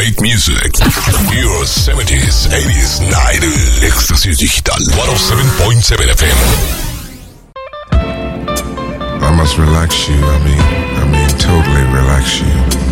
Great music. Your 70s, 80s, 90s. Éxtasis Digital. 107.7 FM. I must relax you. I mean, totally relax you.